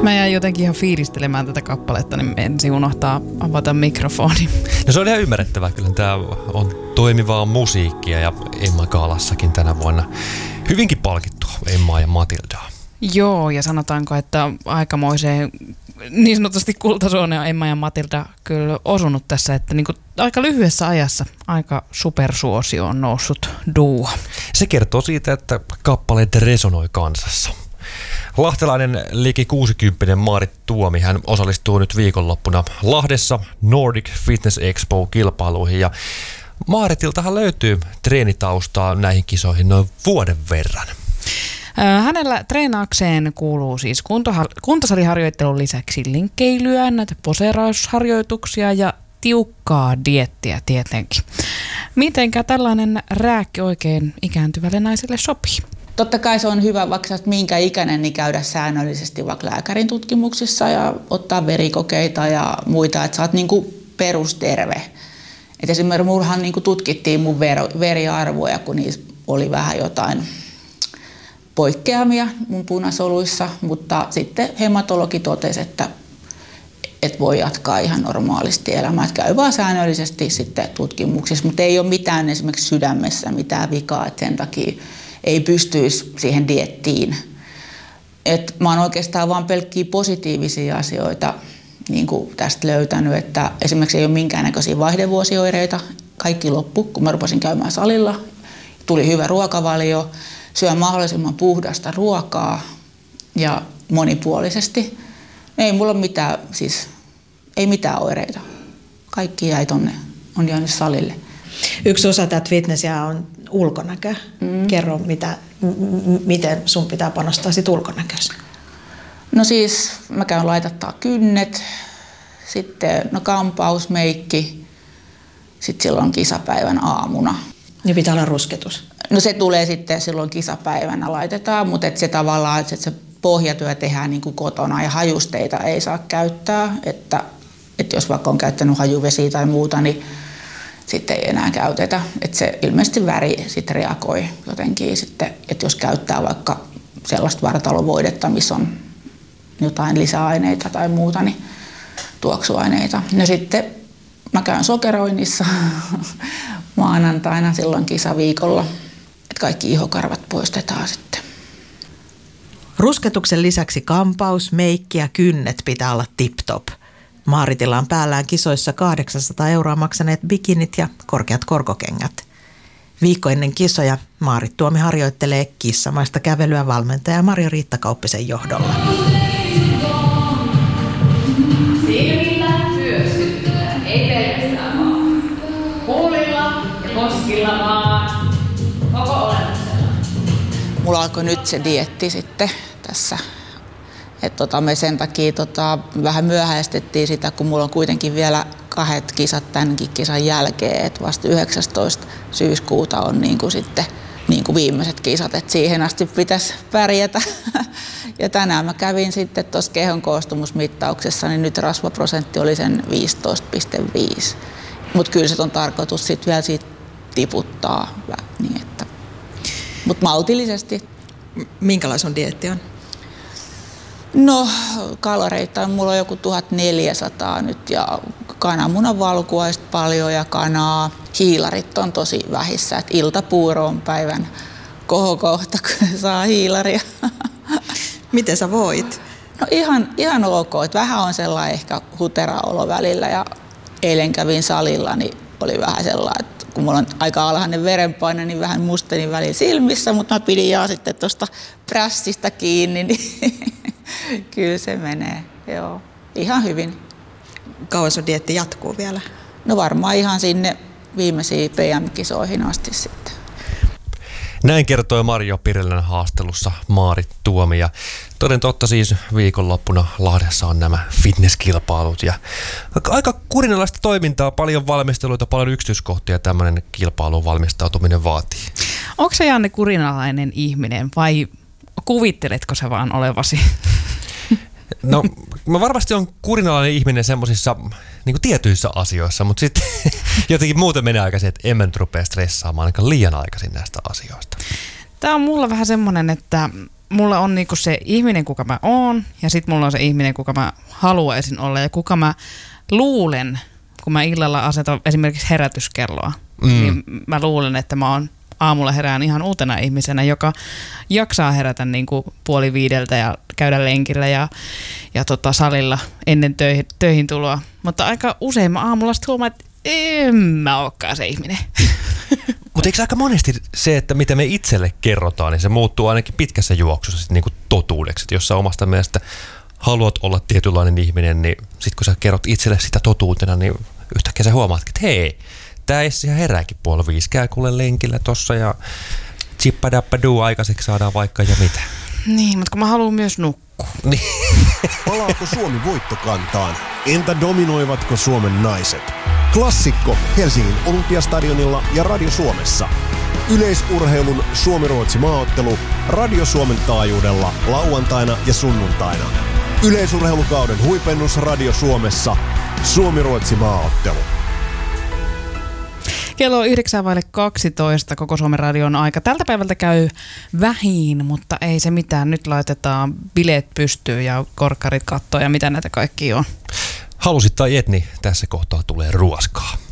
Mä jäin jotenkin ihan fiilistelemään tätä kappaletta, niin ensin unohtaa avata mikrofoni. No se on ihan ymmärrettävää. Kyllä tämä on toimivaa musiikkia ja Emma Gaalassakin tänä vuonna hyvinkin palkittua Emmaa ja Matildaa. Joo, ja sanotaanko, että aikamoiseen niin sanotusti kultasuoneen on Emma ja Matilda kyllä osunut tässä, että niin kuin aika lyhyessä ajassa aika supersuosio on noussut duo. Se kertoo siitä, että kappaleet resonoi kansassa. Lahtelainen liki 60 Maarit Tuomi, hän osallistuu nyt viikonloppuna Lahdessa Nordic Fitness Expo-kilpailuihin ja Maaritiltahan löytyy treenitaustaa näihin kisoihin noin vuoden verran. Hänellä treenaukseen kuuluu siis kuntosaliharjoittelun lisäksi linkkeilyä, näitä poseerausharjoituksia ja tiukkaa dieettiä tietenkin. Mitenkä tällainen rääkki oikein ikääntyvälle naiselle sopii? Totta kai se on hyvä, vaikka sä oot minkä ikäinen, niin käydä säännöllisesti vaikka lääkärin tutkimuksissa ja ottaa verikokeita ja muita, että sä oot niinku perusterve. Et esimerkiksi mullahan niinku tutkittiin mun veriarvoja, kun niissä oli vähän jotain poikkeamia mun punasoluissa, mutta sitten hematologi totesi, että voi jatkaa ihan normaalisti elämää. Että käy vaan säännöllisesti sitten tutkimuksissa, mutta ei ole mitään esimerkiksi sydämessä mitään vikaa, että sen takia ei pystyisi siihen dieettiin. Et mä oon oikeastaan vaan pelkkiä positiivisia asioita niin kuin tästä löytänyt, että esimerkiksi ei ole minkäännäköisiä vaihdevuosioireita. Kaikki loppu, kun mä rupesin käymään salilla. Tuli hyvä ruokavalio, syön mahdollisimman puhdasta ruokaa ja monipuolisesti. Ei mulla ole mitään, siis ei mitään oireita. Kaikki jäi tonne, on jäänyt salille. Yksi osa tätä fitnessiä on ulkonäkö. Kerro, miten sun pitää panostaa sit ulkonäköön? No siis mä käyn laitattaa kynnet, sitten kampaus, meikki, sitten silloin kisapäivän aamuna. Ja pitää olla rusketus? No se tulee sitten silloin kisapäivänä laitetaan, mutta se tavallaan, että se pohjatyö tehdään niin kuin kotona ja hajusteita ei saa käyttää, että jos vaikka on käyttänyt hajuvesiä tai muuta, niin sitten ei enää käytetä. Että se ilmeisesti väri sitten reagoi jotenkin sitten, että jos käyttää vaikka sellaista vartalovoidetta, missä on jotain lisäaineita tai muuta, niin tuoksuaineita. Ja sitten mä käyn sokeroinnissa maanantaina silloin kisaviikolla, että kaikki ihokarvat poistetaan sitten. Rusketuksen lisäksi kampaus, meikki ja kynnet pitää olla tip-top. Maaritilla on päällään kisoissa 800 € maksaneet bikinit ja korkeat korkokengät. Viikko ennen kisoja Maarit Tuomi harjoittelee kissamaista kävelyä valmentaja Marjo-Riitta Kauppisen johdolla. Silmillä pyöstyttää, ei pelkästään vaan. Huulilla ja poskilla vaan. Koko olemuksella. Mulla alkoi nyt se dieetti sitten tässä. Me sen takia vähän myöhäistettiin sitä, kun mulla on kuitenkin vielä 2 kisat tämänkin kisan jälkeen. Et vasta 19. syyskuuta on sitten viimeiset kisat, että siihen asti pitäisi pärjätä. Ja tänään mä kävin sitten tuossa kehon koostumusmittauksessa, niin nyt rasvaprosentti oli sen 15,5. Mutta kyllä se on tarkoitus sitten vielä siitä tiputtaa. Mutta maltillisesti. Minkälainen sun dieetti on? No kaloreita mulla on joku 1400 nyt ja kananmunan valkuaista paljon ja kanaa. Hiilarit on tosi vähissä, että iltapuuro on päivän kohokohta, kun saa hiilaria. Miten sä voit? No ihan ok, että vähän on sellainen ehkä hutera olo välillä ja eilen kävin salilla, niin oli vähän sellainen, että kun mulla on aika alhainen verenpaine, niin vähän musteni välillä silmissä, mutta mä pidin jo sitten tuosta prässistä kiinni, niin kyllä se menee, joo. Ihan hyvin. Kauan sun dieetti jatkuu vielä? No varmaan ihan sinne viimeisiin PM-kisoihin asti sitten. Näin kertoi Marjo Pirilän haastelussa Maarit Tuomi. Ja toden totta siis viikonloppuna Lahdessa on nämä fitnesskilpailut. Ja aika kurinalaista toimintaa, paljon valmisteluita, paljon yksityiskohtia tämmöinen kilpailuun valmistautuminen vaatii. Onko se Janne kurinalainen ihminen vai kuvitteletko sä vaan olevasi? No mä varmasti on kurinalainen ihminen semmoisissa niin tietyissä asioissa, mutta sitten jotenkin muuten menee aikaisin, että en rupea stressaamaan ainakaan liian aikaisin näistä asioista. Tämä on mulla vähän semmoinen, että mulla on niinku se ihminen, kuka mä oon, ja sitten mulla on se ihminen, kuka mä haluaisin olla, ja kuka mä luulen, kun mä illalla asetan esimerkiksi herätyskelloa, niin mä luulen, että mä oon aamulla herään ihan uutena ihmisenä, joka jaksaa herätä niin kuin 4:30 ja käydä lenkillä ja salilla ennen töihin tuloa. Mutta aika usein mä aamulla sitten huomaan, että en mä olekaan se ihminen. Mutta eikö aika monesti se, että mitä me itselle kerrotaan, niin se muuttuu ainakin pitkässä juoksussa sit niinku totuudeksi. Et jos sä omasta mielestä haluat olla tietynlainen ihminen, niin sit kun sä kerrot itselle sitä totuutena, niin yhtäkkiä sä huomaatkin, että hei, tää Essi ihan herääkin 4:30, käy kuule lenkillä tossa ja chippadappaduu aikaiseksi saadaan vaikka ja mitä. Niin, mutta kun mä haluan myös nukkua. Niin. Palaako Suomi voittokantaan? Entä dominoivatko Suomen naiset? Klassikko Helsingin Olympiastadionilla ja Radio Suomessa. Yleisurheilun Suomi-Ruotsi maaottelu Radio Suomen taajuudella lauantaina ja sunnuntaina. Yleisurheilukauden huipennus Radio Suomessa. Suomi-Ruotsi maaottelu. Kello 9:12 koko Suomen radion aika. Tältä päivältä käy vähin, mutta ei se mitään. Nyt laitetaan bileet pystyyn ja korkkarit kattoon ja mitä näitä kaikki on. Halusit tai et, niin tässä kohtaa tulee ruoskaa.